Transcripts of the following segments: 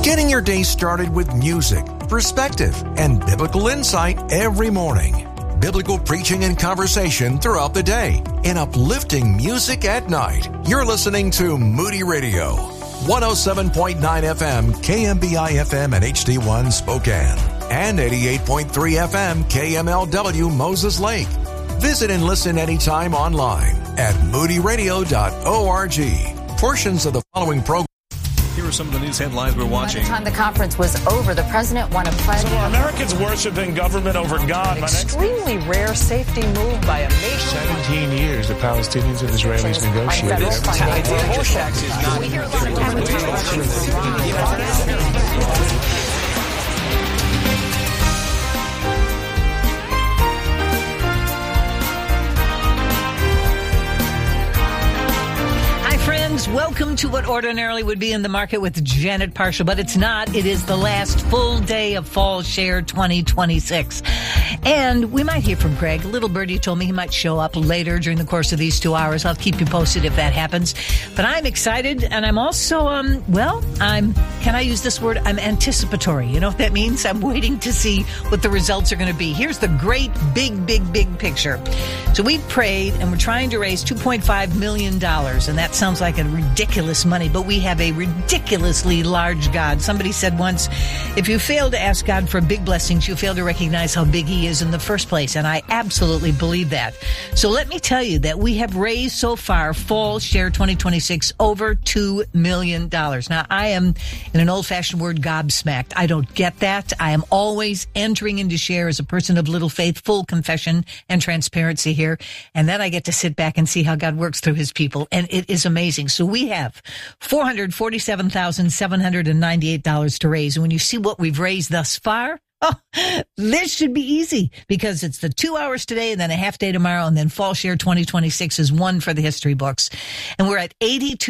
Getting your day started with music, perspective, and biblical insight every morning. Biblical preaching and conversation throughout the day, and uplifting music at night. You're listening to Moody Radio, 107.9 FM, KMBI FM and HD1 Spokane, and 88.3 FM, KMLW Moses Lake. Visit and listen anytime online at moodyradio.org. Portions of the following program. Here are some of the news headlines we're watching. By the time the conference was over, the president won a pledge. So are Americans worshiping government over God? An extremely rare safety move by a nation. 17 years the Palestinians and Israelis negotiated. Welcome to what ordinarily would be in the market with Janet Parshall, but it's not. It is the last full day of Fall Share 2026. And we might hear from Greg. Little Birdie told me he might show up later during the course of these 2 hours. I'll keep you posted if that happens. But I'm excited, and I'm also, can I use this word? I'm anticipatory. You know what that means? I'm waiting to see what the results are going to be. Here's the great, big picture. So we prayed, and we're trying to raise $2.5 million, and that sounds like a ridiculous money, but we have a ridiculously large God. Somebody said once, if you fail to ask God for big blessings, you fail to recognize how big He is in the first place, and I absolutely believe that. So let me tell you that we have raised so far, Fall Share 2026, over $2 million. Now, I am, in an old-fashioned word, gobsmacked. I don't get that. I am always entering into share as a person of little faith, full confession and transparency here, and then I get to sit back and see how God works through His people, and it is amazing. So we have $447,798 to raise. And when you see what we've raised thus far, this should be easy because it's the 2 hours today and then a half day tomorrow. And then Fall Share 2026 is one for the history books. And we're at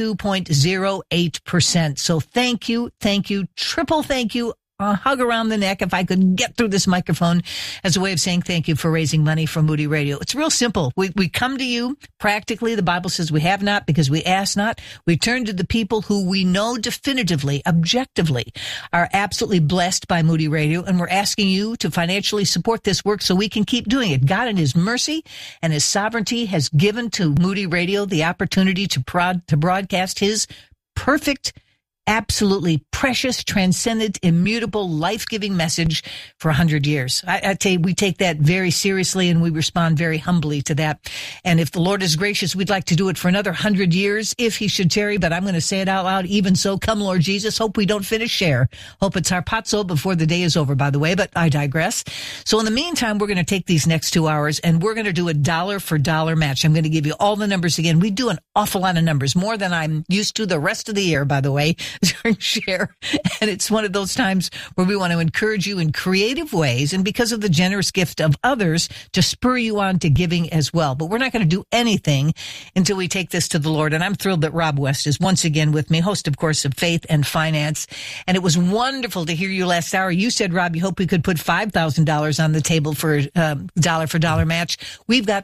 82.08%. So thank you. Triple thank you. A hug around the neck if I could get through this microphone as a way of saying thank you for raising money for Moody Radio. It's real simple. We come to you practically. The Bible says we have not because we ask not. We turn to the people who we know definitively, objectively, are absolutely blessed by Moody Radio, and we're asking you to financially support this work so we can keep doing it. God in His mercy and His sovereignty has given to Moody Radio the opportunity to broadcast His perfect, absolutely precious, transcendent, immutable, life-giving message for 100 years. I tell you, we take that very seriously and we respond very humbly to that. And if the Lord is gracious, we'd like to do it for another 100 years if He should tarry, but I'm going to say it out loud. Even so, come Lord Jesus. Hope we don't finish share. Hope it's harpazo before the day is over, by the way, but I digress. So in the meantime, we're going to take these next 2 hours and we're going to do a dollar for dollar match. I'm going to give you all the numbers again. We do an awful lot of numbers, more than I'm used to the rest of the year, by the way, during share. And it's one of those times where we want to encourage you in creative ways and because of the generous gift of others to spur you on to giving as well. But we're not going to do anything until we take this to the Lord. And I'm thrilled that Rob West is once again with me, host, of course, of Faith and Finance. And it was wonderful to hear you last hour. You said, Rob, you hope we could put $5,000 on the table for a dollar for dollar match. We've got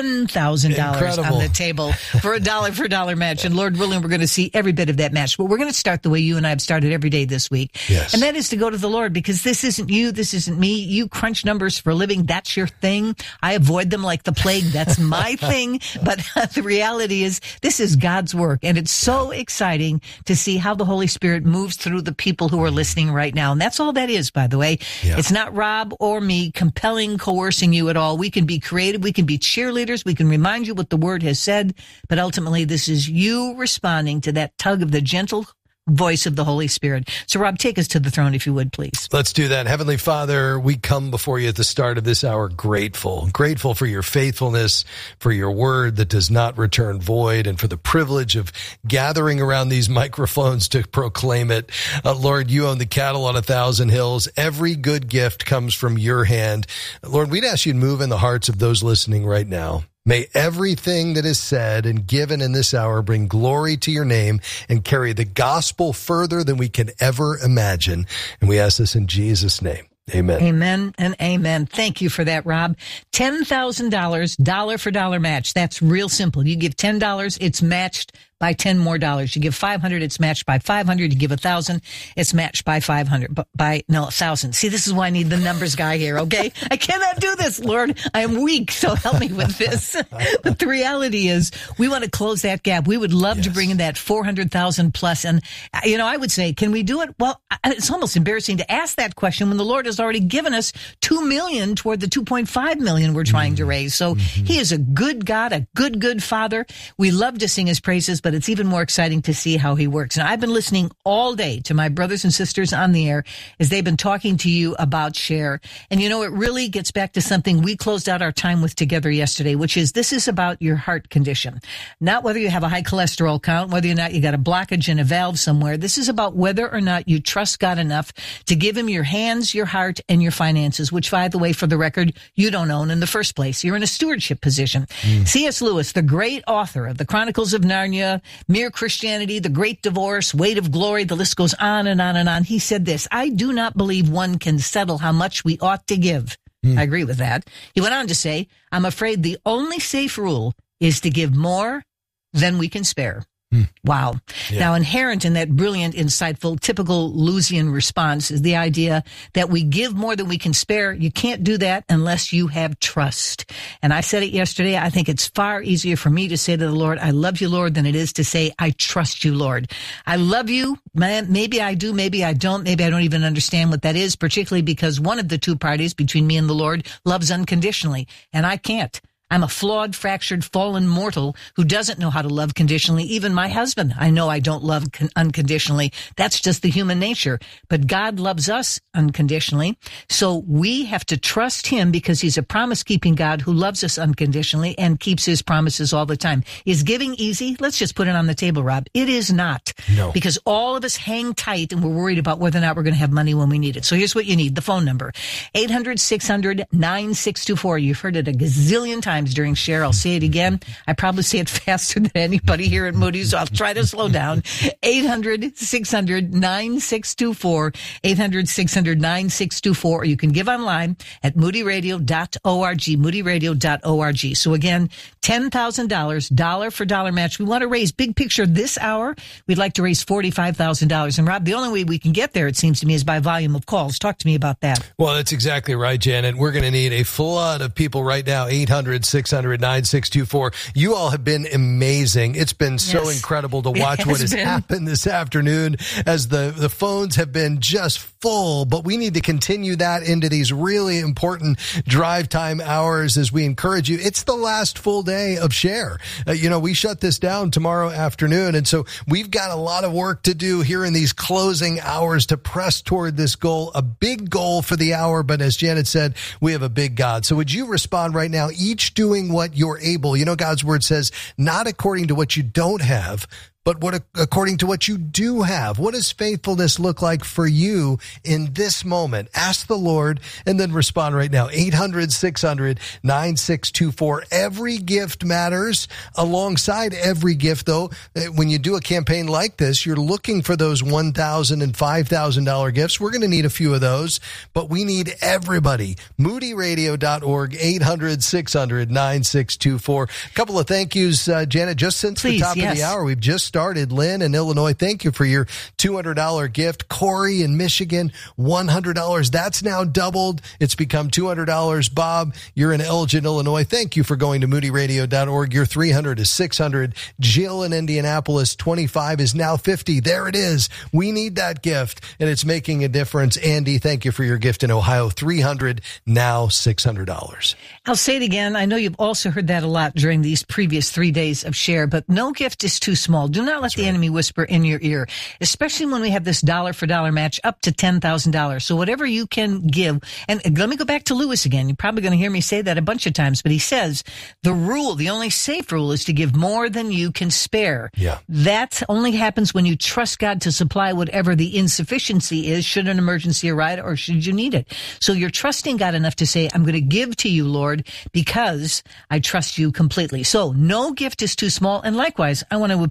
$10,000 on the table for a dollar for dollar match. And Lord willing, we're going to see every bit of that match. But we're going to start the way you and I have started every day this week. Yes. And that is to go to the Lord, because this isn't you. This isn't me. You crunch numbers for a living. That's your thing. I avoid them like the plague. That's my thing. But the reality is this is God's work. And it's so exciting to see how the Holy Spirit moves through the people who are listening right now. And that's all that is, by the way. Yeah. It's not Rob or me compelling, coercing you at all. We can be creative. We can be cheerleaders. We can remind you what the Word has said. But ultimately, this is you responding to that tug of the gentle voice of the Holy Spirit. So, Rob, take us to the throne, if you would, please. Let's do that. Heavenly Father, we come before you at the start of this hour grateful for your faithfulness, for your word that does not return void, and for the privilege of gathering around these microphones to proclaim it. Lord, you own the cattle on 1,000 hills. Every good gift comes from your hand. Lord, we'd ask you to move in the hearts of those listening right now. May everything that is said and given in this hour bring glory to your name and carry the gospel further than we can ever imagine. And we ask this in Jesus' name. Amen. Amen and amen. Thank you for that, Rob. $10,000, dollar for dollar match. That's real simple. You give $10, it's matched by $10 more. You give $500, it's matched by $500. You give $1,000, it's matched by $1,000. See, this is why I need the numbers guy here, okay? I cannot do this, Lord. I am weak, so help me with this. But the reality is, we want to close that gap. We would love to bring in that 400,000 plus. And, I would say, can we do it? Well, it's almost embarrassing to ask that question when the Lord has already given us $2 million toward the $2.5 million we're trying to raise. So he is a good God, a good Father. We love to sing his praises, but it's even more exciting to see how he works. And I've been listening all day to my brothers and sisters on the air as they've been talking to you about Share. And it really gets back to something we closed out our time with together yesterday, which is this is about your heart condition. Not whether you have a high cholesterol count, whether or not you got a blockage in a valve somewhere. This is about whether or not you trust God enough to give him your hands, your heart, and your finances, which, by the way, for the record, you don't own in the first place. You're in a stewardship position. C.S. Lewis, the great author of the Chronicles of Narnia, Mere Christianity, The Great Divorce, Weight of Glory, the list goes on and on and on. He said this, I do not believe one can settle how much we ought to give. I agree with that. He went on to say, I'm afraid the only safe rule is to give more than we can spare. Wow. Yeah. Now, inherent in that brilliant, insightful, typical Lewisian response is the idea that we give more than we can spare. You can't do that unless you have trust. And I said it yesterday. I think it's far easier for me to say to the Lord, I love you, Lord, than it is to say, I trust you, Lord. I love you. Man, maybe I do. Maybe I don't. Maybe I don't even understand what that is, particularly because one of the two parties between me and the Lord loves unconditionally, and I can't. I'm a flawed, fractured, fallen mortal who doesn't know how to love conditionally. Even my husband, I know I don't love unconditionally. That's just the human nature. But God loves us unconditionally. So we have to trust him because he's a promise-keeping God who loves us unconditionally and keeps his promises all the time. Is giving easy? Let's just put it on the table, Rob. It is not. No. Because all of us hang tight and we're worried about whether or not we're going to have money when we need it. So here's what you need. The phone number, 800-600-9624. You've heard it a gazillion times during Share. I'll say it again. I probably say it faster than anybody here at Moody's, so I'll try to slow down. 800-600-9624. 800-600-9624. Or you can give online at moodyradio.org. Moodyradio.org. So again, $10,000, dollar for dollar match. We want to raise big picture this hour. We'd like to raise $45,000. And Rob, the only way we can get there, it seems to me, is by volume of calls. Talk to me about that. Well, that's exactly right, Janet. We're going to need a flood of people right now. 800-600-9624. You all have been amazing. It's been so incredible to watch what has happened this afternoon as the phones have been just full, but we need to continue that into these really important drive time hours as we encourage you. It's the last full day of Share. We shut this down tomorrow afternoon, and so we've got a lot of work to do here in these closing hours to press toward this goal, a big goal for the hour, but as Janet said, we have a big God. So would you respond right now, each doing what you're able? God's word says, not according to what you don't have, but according to what you do have. What does faithfulness look like for you in this moment? Ask the Lord and then respond right now. 800-600-9624. Every gift matters. Alongside every gift, though, when you do a campaign like this, you're looking for those $1,000 and $5,000 gifts. We're going to need a few of those, but we need everybody. moodyradio.org, 800-600-9624. A couple of thank yous, Janet, just since the top of the hour. We've just started. Lynn in Illinois, thank you for your $200 gift. Corey in Michigan, $100. That's now doubled. It's become $200. Bob, you're in Elgin, Illinois. Thank you for going to moodyradio.org. Your $300 is $600. Jill in Indianapolis, 25 is now 50. There it is. We need that gift, and it's making a difference. Andy, thank you for your gift in Ohio. $300, now $600. I'll say it again. I know you've also heard that a lot during these previous 3 days of Share, but no gift is too small. Do not let the enemy whisper in your ear, especially when we have this dollar for dollar match up to $10,000. So whatever you can give, and let me go back to Lewis again. You're probably going to hear me say that a bunch of times, but he says the only safe rule is to give more than you can spare. Yeah. That only happens when you trust God to supply whatever the insufficiency is, should an emergency arise or should you need it. So you're trusting God enough to say, I'm going to give to you, Lord, because I trust you completely. So no gift is too small. And likewise, I want to appeal to those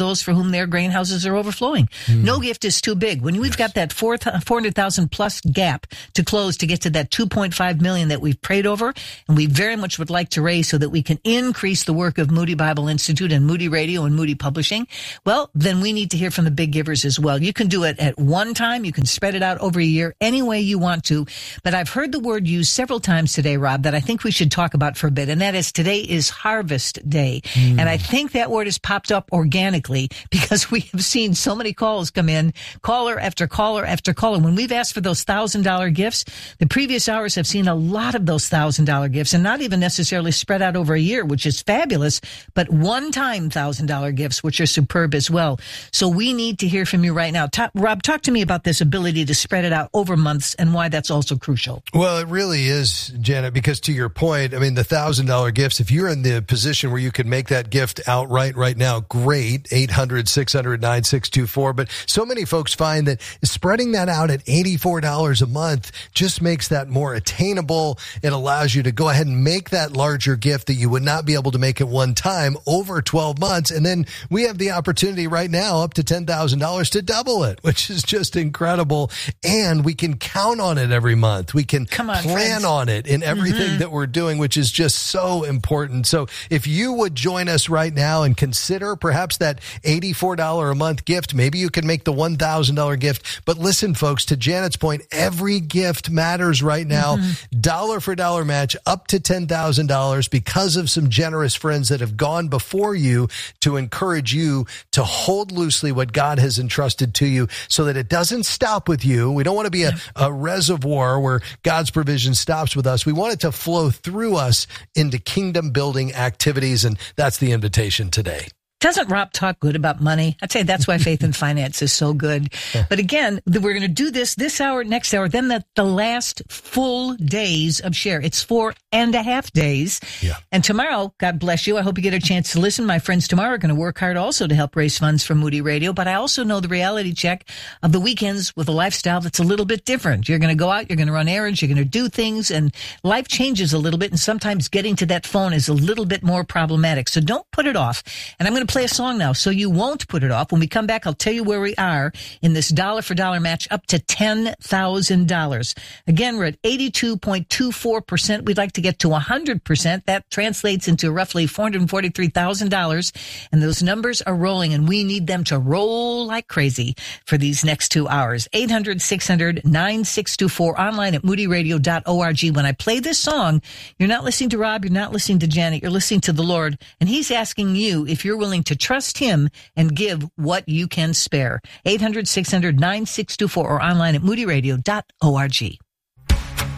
those for whom their grain houses are overflowing. No gift is too big. When we've got that 400,000 plus gap to close to get to that 2.5 million that we've prayed over, and we very much would like to raise so that we can increase the work of Moody Bible Institute and Moody Radio and Moody Publishing, well, then we need to hear from the big givers as well. You can do it at one time. You can spread it out over a year any way you want to. But I've heard the word used several times today, Rob, that I think we should talk about for a bit. And that is, today is Harvest Day. And I think that word has popped up organically because we have seen so many calls come in, caller after caller after caller. When we've asked for those $1,000 gifts, the previous hours have seen a lot of those $1,000 gifts, and not even necessarily spread out over a year, which is fabulous, but one-time $1,000 gifts, which are superb as well. So we need to hear from you right now. Rob, talk to me about this ability to spread it out over months and why that's also crucial. Well, it really is, Janet, because to your point, I mean, the $1,000 gifts, if you're in the position where you could make that gift outright right now, great, 800-600-9624. But so many folks find that spreading that out at $84 a month just makes that more attainable. It allows you to go ahead and make that larger gift that you would not be able to make at one time over 12 months. And then we have the opportunity right now up to $10,000 to double it, which is just incredible. And we can count on it every month. We can plan on it in everything that we're doing, which is just so important. So if you would join us right now and consider perhaps that $84 a month gift, maybe you can make the $1,000 gift. But listen, folks, to Janet's point, every gift matters right now. Dollar for dollar match up to $10,000 because of some generous friends that have gone before you to encourage you to hold loosely what God has entrusted to you so that it doesn't stop with you. We don't want to be a reservoir where God's provision stops with us. We want it to flow through us into kingdom building activities. And that's the invitation today. Doesn't Rob talk good about money? I'd say that's why Faith and Finance is so good. But again, we're going to do this hour, next hour, then the last full days of Share. It's 4.5 days. Yeah. And tomorrow, God bless you, I hope you get a chance to listen. My friends tomorrow are going to work hard also to help raise funds for Moody Radio. But I also know the reality check of the weekends with a lifestyle that's a little bit different. You're going to go out, you're going to run errands, you're going to do things, and life changes a little bit. And sometimes getting to that phone is a little bit more problematic. So don't put it off. And I'm going to play a song now so you won't put it off. When we come back, I'll tell you where we are in this dollar for dollar match up to $10,000. Again, we're at 82.24%. We'd like to get to 100%. That translates into roughly $443,000. And those numbers are rolling, and we need them to roll like crazy for these next 2 hours. 800-600-9624, online at moodyradio.org. When I play this song, you're not listening to Rob, you're not listening to Janet, you're listening to the Lord, and He's asking you if you're willing to trust Him and give what you can spare. 800-600-9624 or online at moodyradio.org.